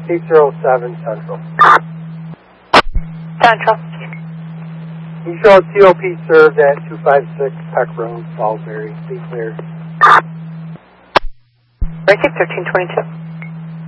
807 Central. Central. You show TOP served at 256 Peck Road, Salisbury. Be clear. Break it 1322.